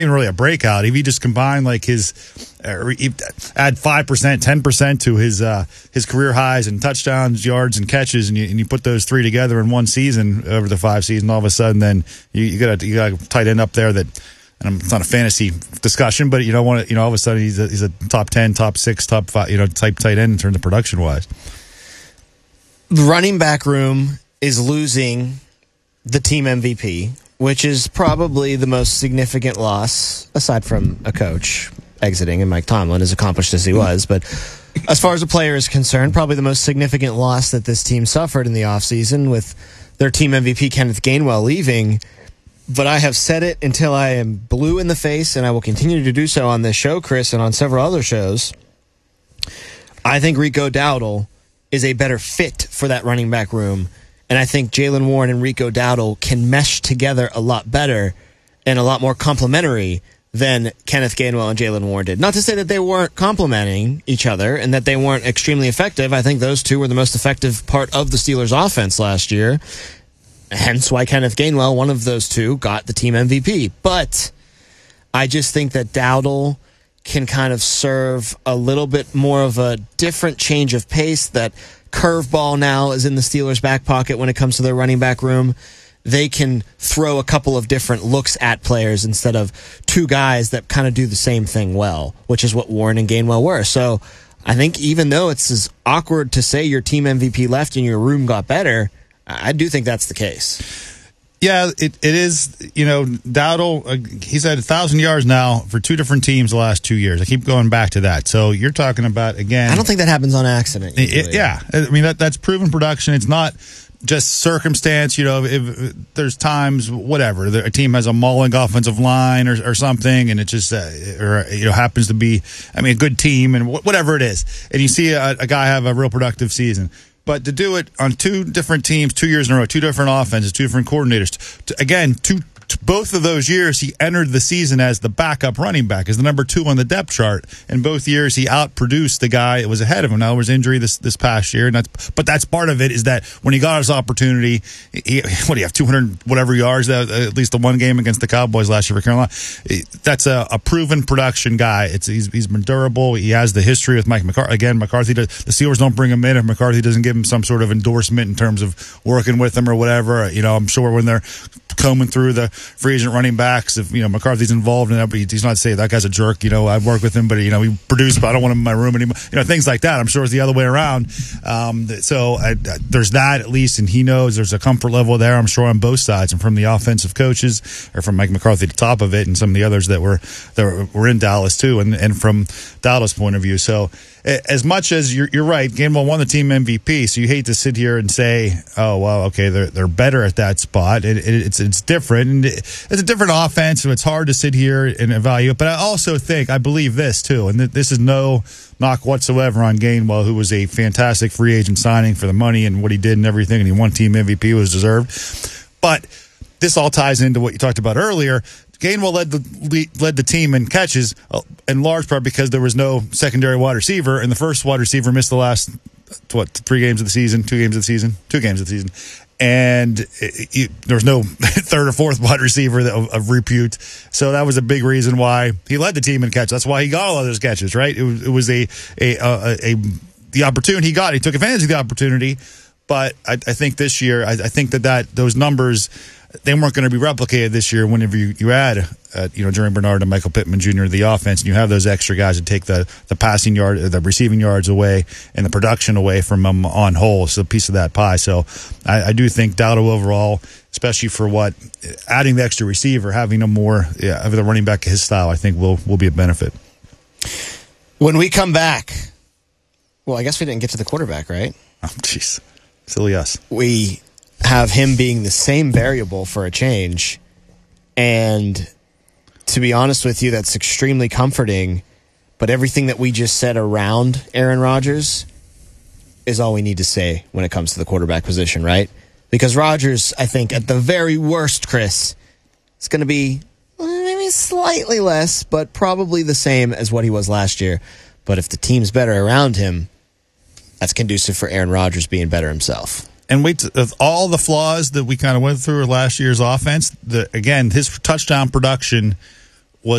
even really a breakout. If you just combine like his add 5%, 10% to his career highs and touchdowns, yards, and catches, and you put those three together in one season over the 5 seasons, all of a sudden, then you got a tight end up there that. And it's not a fantasy discussion, but you don't want to. All of a sudden he's a top 10, top 6, top 5, type tight end in terms of production wise. The running back room is losing the team MVP, which is probably the most significant loss aside from a coach exiting and Mike Tomlin, as accomplished as he was. But as far as a player is concerned, probably the most significant loss that this team suffered in the offseason with their team MVP Kenneth Gainwell leaving. But I have said it until I am blue in the face, and I will continue to do so on this show, Chris, and on several other shows. I think Rico Dowdle is a better fit for that running back room, and I think Jaylen Warren and Rico Dowdle can mesh together a lot better and a lot more complementary than Kenneth Gainwell and Jaylen Warren did. Not to say that they weren't complementing each other and that they weren't extremely effective. I think those two were the most effective part of the Steelers' offense last year. Hence why Kenneth Gainwell, one of those two, got the team MVP. But I just think that Dowdle can kind of serve a little bit more of a different change of pace. That curveball now is in the Steelers' back pocket when it comes to their running back room. They can throw a couple of different looks at players instead of two guys that kind of do the same thing well, which is what Warren and Gainwell were. So I think even though it's as awkward to say your team MVP left and your room got better, I do think that's the case. Yeah, it is. Dowdle, he's had 1,000 yards now for 2 different teams the last 2 years. I keep going back to that. So you're talking about, again. I don't think that happens on accident. Yeah. I mean, that's proven production. It's not just circumstance. If there's times, whatever, a team has a mauling offensive line or something, and it just happens to be, a good team and whatever it is. And you see a guy have a real productive season. But to do it on 2 different teams, 2 years in a row, 2 different offenses, 2 different coordinators, both of those years he entered the season as the backup running back, as the number 2 on the depth chart. And both years he outproduced the guy that was ahead of him. Now there was injury this past year, but that's part of it. Is that when he got his opportunity, he have 200 whatever yards, at least the one game against the Cowboys last year for Carolina. That's a proven production guy. He's been durable. He has the history with Mike McCarthy. Again, the Steelers don't bring him in if McCarthy doesn't give him some sort of endorsement in terms of working with him or whatever. I'm sure when they're combing through the free agent running backs, if McCarthy's involved in that, but he's not saying that guy's a jerk. I've worked with him, but he produced, but I don't want him in my room anymore. Things like that. I'm sure it's the other way around. So there's that at least, and he knows there's a comfort level there. I'm sure on both sides, and from the offensive coaches, or from Mike McCarthy at the top of it, and some of the others that were in Dallas too, and from Dallas' point of view. So as much as you're right, Gainwell won the team MVP, so you hate to sit here and say, oh well, okay, they're better at that spot. It's different, and it's a different offense, so it's hard to sit here and evaluate. But I believe this too, and this is no knock whatsoever on Gainwell, who was a fantastic free agent signing for the money and what he did and everything, and he won team MVP, was deserved. But this all ties into what you talked about earlier. Gainwell led the team in catches in large part because there was no secondary wide receiver, and the first wide receiver missed the last 2 games of the season, and there was no third or fourth wide receiver of repute. So that was a big reason why he led the team in catches. That's why he got all of those catches, right? It was the opportunity he got. He took advantage of the opportunity, but I think this year, I think that those numbers, they weren't going to be replicated this year whenever you add, Jerry Bernard and Michael Pittman Jr. to the offense, and you have those extra guys that take the passing yard, the receiving yards away, and the production away from them on whole. So a piece of that pie. So I do think Dowdle overall, especially for adding the extra receiver, having having the running back his style, I think will be a benefit. When we come back, well, I guess we didn't get to the quarterback, right? Oh, jeez. Silly us. We have him being the same variable for a change. And to be honest with you, that's extremely comforting. But everything that we just said around Aaron Rodgers is all we need to say when it comes to the quarterback position, right? Because Rodgers, I think, at the very worst, Chris, is going to be maybe slightly less, but probably the same as what he was last year. But if the team's better around him, that's conducive for Aaron Rodgers being better himself. And with all the flaws that we kind of went through last year's offense, again, his touchdown production